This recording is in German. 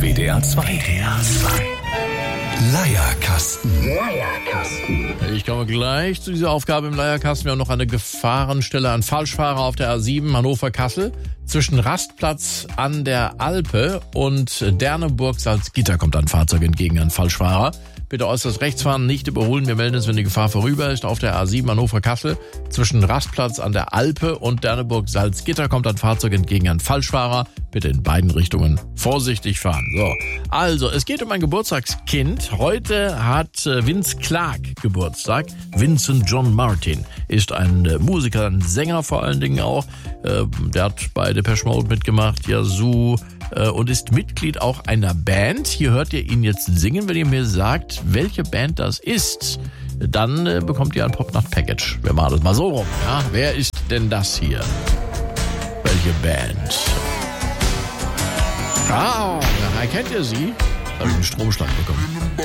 WDR 2. Leierkasten. Ich komme gleich zu dieser Aufgabe im Leierkasten. Wir haben noch eine Gefahrenstelle an Falschfahrer auf der A7 Hannover-Kassel. Zwischen Rastplatz an der Alpe und Derneburg-Salzgitter kommt ein Fahrzeug entgegen, ein Falschfahrer. Bitte äußerst rechts fahren, nicht überholen. Wir melden uns, wenn die Gefahr vorüber ist. Auf der A7 Hannover-Kassel zwischen Rastplatz an der Alpe und Derneburg-Salzgitter kommt ein Fahrzeug entgegen, ein Falschfahrer. Bitte in beiden Richtungen vorsichtig fahren. So, also es geht um ein Geburtstagskind. Heute hat Vince Clarke Geburtstag. Vincent John Martin ist ein Musiker, ein Sänger vor allen Dingen auch. Der hat bei Depeche Mode mitgemacht, Yazoo, und ist Mitglied auch einer Band. Hier hört ihr ihn jetzt singen. Wenn ihr mir sagt, welche Band das ist, dann bekommt ihr ein Popnacht-Package. Wir machen das mal so rum. Ja? Wer ist denn das hier? Welche Band? Ah, kennt ihr sie? Da habe ich einen Stromschlag bekommen.